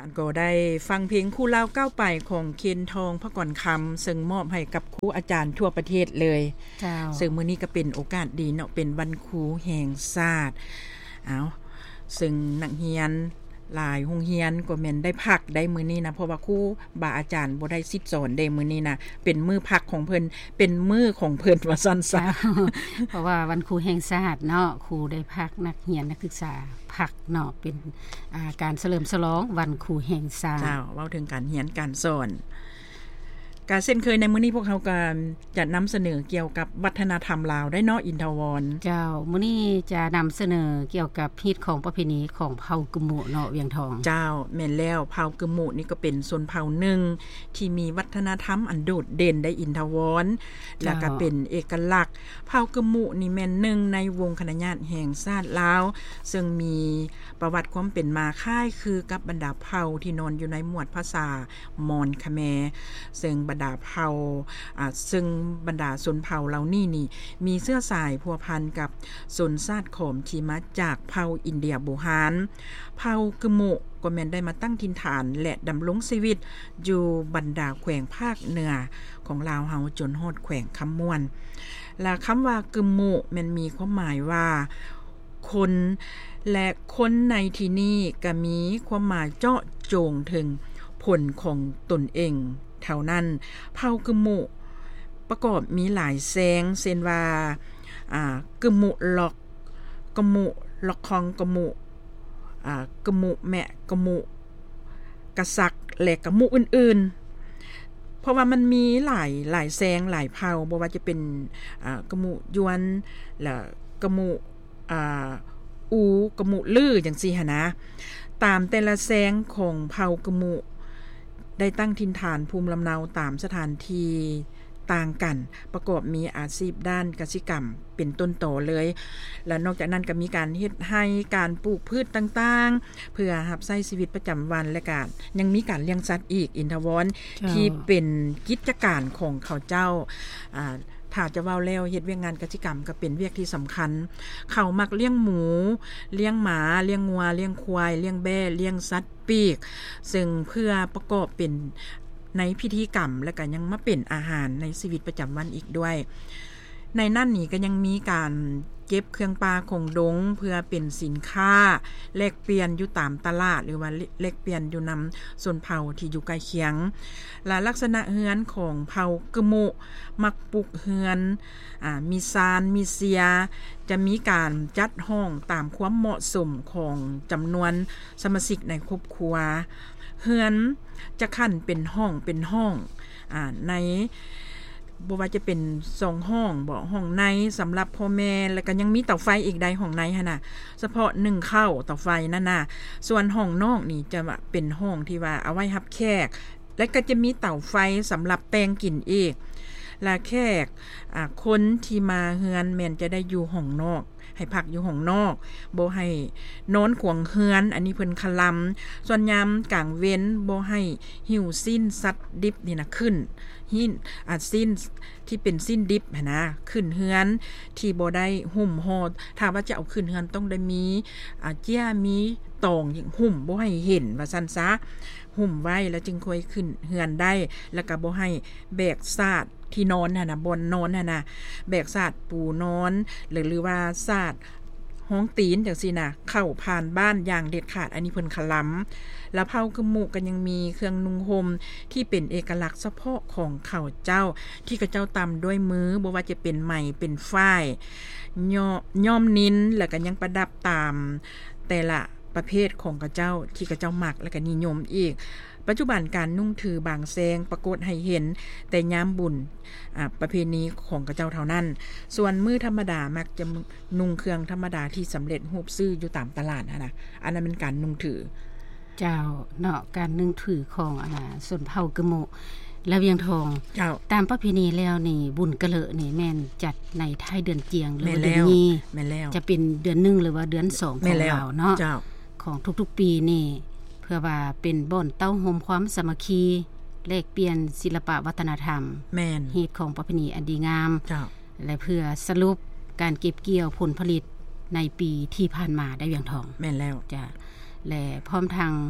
านก็ได้ฟังเพลงคู่เล่าก้าวไปของเคนทองพระก่อนคำซึ่งมอบให้กับครูอาจารย์ทั่วประเทศเลยเจ้าซึ่งมื้อนี้ก็เป็นโอกาสดีเนาะเป็นวันครูแห่งชาติซึ่งนักเรียนหลายโรงเรียนก็แม่นได้พักได้มื้อนี้นะเพราะว่าครูบาอาจารย์บ่ได้สิทธิ์สอนได้มื้อนี้นะเป็นมื้อพักของเพิ่นเป็นมื้อของเพิ่นว่าซั่นซะเพราะว่าวันครูแห่งชาติเนาะครูได้พักนักเรียนนักศึกษาพักเนาะเป็นการเฉลิมฉลองวันครูแห่งชาติเจ้าเว้าถึงการเรียนการสอนการเช่นเคยในมื้อนี้พวกเราก็จะนำเสนอเกี่ยวกับวัฒนธรรมลาวได้เนาะอินทวรเจ้ามื้อนี้จะนำเสนอเกี่ยวกับฮิตของประเพณีของเผ่ากึมหมู่เนาะเวียงทองเจ้าแม่นแล้วเผ่ากึมหมู่นี่ก็เป็นชนเผ่าหนึ่งที่มีวัฒนธรรมอันโดดเด่นได้อินทวรแล้วก็เป็นเอกลักษณ์เผ่ากึมหมู่นี่แม่นหนึ่งในวงคณะญาติแห่งชาติลาวซึ่งมีประวัติความเป็นมาคล้ายคือกับบรรดาเผ่าที่นอนอยู่ในหมวดภาษามอญคแมซึ่งบรรดาเผ่าซึ่งบรรดาชนเผ่าเหล่านี้นี่มีเสื้อสายพัวพันกับชนชาติขอมที่มาจากเผ่าอินเดียโบฮานเผ่ากึมหมู่ก็แม่นได้มาตั้งถิ่นฐานและดำรงชีวิตอยู่บรรดาแขวงภาคเหนือของลาวเฮาจนฮอดแขวงคำม่วนและคำว่ากึมหมู่แม่นมีความหมายว่าคนและคนในที่นี้ก็มีความหมายเจาะจงถึงผลของตนเองเท่านั้นเผ่ากึมหมู่ประกอบมีหลายแสงเช่นว่ากึมหมู่ล็อกกึมหมู่ล็อกคองกึมหมู่กึมหมู่แมะกึมหมู่กะสักและกะหมู่อื่นๆเพราะว่ามันมีหลายแสงหลายเผ่าบ่ว่าจะเป็นกะหมู่ยวนและกะหมู่อูกะหมู่ลือจังซี่หั่นนะตามแต่ละแสงของเผ่ากะหมู่ได้ตั้งถิ่นฐานภูมิลำเนาตามสถานที่ต่างกันประกอบมีอาชีพด้านกสิกรรมเป็นต้นต่อเลยและนอกจากนั้นก็มีการเฮ็ดให้การปลูกพืชต่างๆเพื่อรับใช้ชีวิตประจำวันและการยังมีการเลี้ยงสัตว์อีกอินทวรที่เป็นกิจการของเขาเจ้าถ้าจะเว้าแล้วเฮ็ดเวียกงานกสิกรรมก็เป็นเวียกที่สำคัญเขามักเลี้ยงหมูเลี้ยงหมาเลี้ยงงัวเลี้ยงควายเลี้ยงแบ่เลี้ยงสัตว์ปีกซึ่งเพื่อประกอบเป็นในพิธีกรรมและก็ยังมาเป็นอาหารในชีวิตประจำวันอีกด้วยในนั่นนี่ก็ยังมีการเก็บเครื่องปลาคงดงเพื่อเป็นสินค้าแลกเปลี่ยนอยู่ตามตลาดหรือว่าแลกเปลี่ยนอยู่นำส่วนเผ่าที่อยู่ใกล้เคียงและลักษณะเฮือนของเผ่ากึมหมู่มักปลูกเฮือนมีซานมีเสียจะมีการจัดห้องตามความเหมาะสมของจำนวนสมาชิกในครอบครัวเฮือนจะขั้นเป็นห้องในบ่ว่าจะเป็น2ห้องบ่ห้องในสำหรับพ่อแม่แล้วก็ยังมีเตาไฟอีกใดห้องในหั่นน่ะเฉพาะ1เข้าเตาไฟนั่นน่ะส่วนห้องนอกนี่จะเป็นห้องที่ว่าเอาไว้รับแขกและก็จะมีเตาไฟสำหรับแปลงกินอีกและแขกคนที่มาเฮือนแม่นจะได้อยู่ห้องนอกให้พักอยู่ห้องนอกบ่ให้นอนขวางเฮือนอันนี้เพิ่นคลำส่วนยามกลางเว้นบ่ให้หิวสิ้นสัตว์ดิบนี่นะขึ้นหินสิ้นที่เป็นสิ้นดิบนะขึ้นเฮือนที่บ่ได้หุ้มห่อถ้าว่าจะเอาขึ้นเฮือนต้องได้มีเจี้ยมีตองอย่างหุ้มบ่ให้เห็นว่าซั่นซะหุ้มไว้แล้วจึงค่อยขึ้นเฮือนได้แล้วก็บ่ให้แบกซาดที่นอนน่ะบนนอนน่ะแบกซาดปูนอนหรือว่าซาดห้องตีนจังซี่น่ะเข้าผ่านบ้านอย่างเด็ดขาดอันนี้เพิ่นคลำแล้วเผ่ากึมหมู่ก็ยังมีเครื่องนุ่งห่มที่เป็นเอกลักษณ์เฉพาะของเขาเจ้าที่เขาเจ้าตำด้วยมือบ่ว่าจะเป็นไหมเป็นฝ้ายย้อมนิ้นแล้วก็ยังประดับตามแต่ละประเภทของเขาเจ้าที่เขาเจ้ามักและก็นิยมอีกปัจจุบันการนุ่งถือบางแซงปรากฏให้เห็นแต่ยามบุญประเพณีของเขาเจ้าเท่านั้นส่วนมื้อธรรมดามักจะนุ่งเครื่องธรรมดาที่สำเร็จรูปซื้ออยู่ตามตลาดนะอันนั้นเป็นการนุ่งถือเจ้าเนาะการนุ่งถือของส่วนเผ่ากึมหมู่และเวียงทองตามประเพณีแล้วนี่บุญกะเลอะนี่แม่นจัดในท้ายเดือนเจียงหรือเดือนนี้จะเป็นเดือน1หรือว่าเดือน2ของเราเนาะของทุกๆปีนี่เพื่อว่าเป็นบ่อนเต้าโฮมความสามัคคีแลกเปลี่ยนศิลปะวัฒนธรรมฮีตของประเพณีอันดีงามและเพื่อสรุปการเก็บเกี่ยวผลผลิตในปีที่ผ่านมาได้เวียงทองแม่นแล้วจ้ะและพร้อมทาง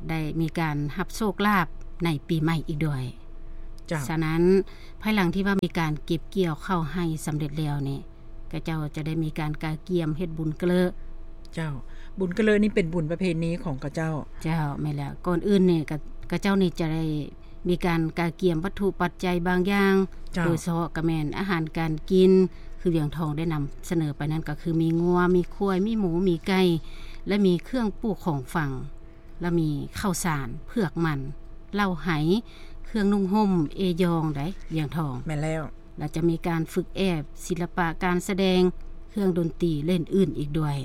ได้มีการรับโชคลาภในปีใหม่อีกด้วยฉะนั้นภายหลังที่ว่ามีการเก็บเกี่ยวเข้าให้สำเร็จแล้วนี่ก็เจ้าจะได้มีการกาเกียมเฮ็ดบุญเกลอเจ้าบุญเกลอนี่เป็นบุญประเพณีของกระเจ้าแม่แล้วก่อนอื่นนี่กระเจ้านี่จะได้มีการกาเกียมวัตถุปัจจัยบางอย่างโดยเฉพาะกระแม่นอาหารการกินคือเวียงทองได้นำเสนอไปนั้นก็คือมีงัวมีควายมีหมูมีไก่และมีเครื่องปลูกของฝังและมีข้าวสารเผือกมันเหล้าไหเครื่องนุ่งห่มเอยองได้เวียงทองแม่แล้วและจะมีการฝึกแอบศิลปะการแสดงเครื่องดนตรีเล่นอื่นอีกด้วย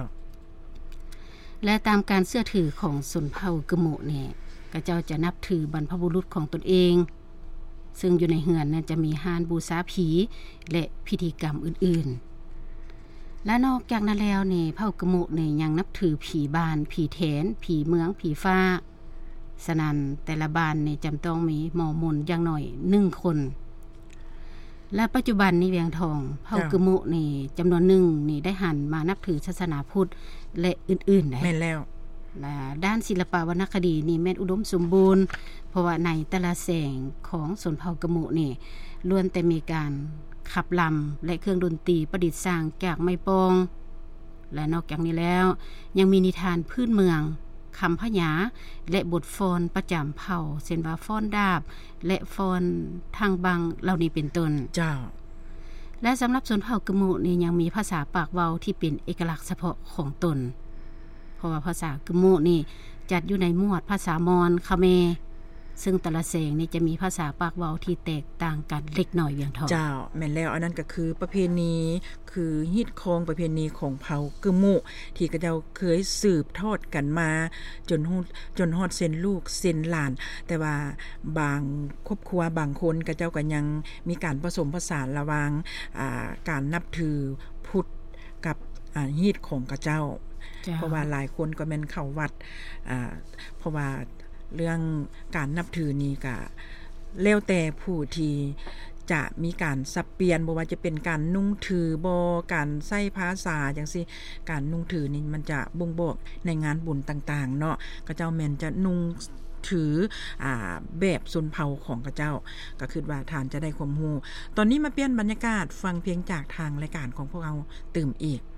และตามการเชื่อถือของชนเผ่ากะโมเนี่ยก็เจ้าจะนับถือบรรพบุรุษของตนเองซึ่งอยู่ในเฮือนนั้นจะมีฮานบูชาผีและพิธีกรรมอื่นๆและนอกจากนั้นแล้วนี่เผ่ากะโมเนี่ยยังนับถือผีบ้านผีแถนผีเมืองผีฟ้าฉะนั้นแต่ละบ้านนี่จำต้องมีหมอมนอย่างน้อย1คนและปัจจุบันนี้เวียงทองเผ่ากะโมนี่จำนวนหนึ่งนี่ได้หันมานับถือศาสนาพุทธและอื่นๆได้แม่นแล้วด้านศิลปวรรณคดีนี่แม่นอุดมสมบูรณ์เพราะว่าในแต่ละแสงของชนเผ่ากะโมนี่ล้วนแต่มีการขับลำและเครื่องดนตรีประดิษฐ์สร้างจากไม้ปองและนอกจากนี้แล้วยังมีนิทานพื้นเมืองคำพญาและบทฟ้อนประจำเผ่าเช่นว่าฟ้อนดาบและฟ้อนทางบังเหล่านี้เป็นต้นเจ้าและสำหรับชนเผ่ากะโมนี่ยังมีภาษาปากเว้าที่เป็นเอกลักษณ์เฉพาะของตนเพราะว่าภาษากะโมนี่จัดอยู่ในหมวดภาษามอญคาเมซึ่งแต่ละเสียงนี่จะมีภาษาปากเว้าที่แตกต่างกันเล็กน้อยอย่างเท่าเจ้าแม่นแล้วอันนั้นก็คือประเพณีคือฮิตของประเพณีของเผ่ากะโมที่กระเจ้าเคยสืบทอดกันมาจนฮอดเส้นลูกเส้นหลานแต่ว่าบางครอบครัวบางคนกระเจ้าก็ยังมีการผสมผสานระหว่างการนับถือพุทธกับฮิตของกระเจ้าเพราะว่าหลายคนก็แม่นเข้าวัดเพราะว่าเรื่องการนับถือนี่ก็แล้วแต่ผู้ที่จะมีการสับเปลี่ยนบ่ว่าจะเป็นการนุ่งถือบ่การใช้ภาษาจังซี่การนุ่งถือนี่มันจะบ่งบอกในงานบุญต่างๆเนาะก็เจ้าแม่นจะนุ่งถือแบบชนเผ่าของกระเจ้าก็คิดว่าท่านจะได้ความรู้ตอนนี้มาเปลี่ยนบรรยากาศฟังเพลงจากทางรายการของพวกเราตื่มอีก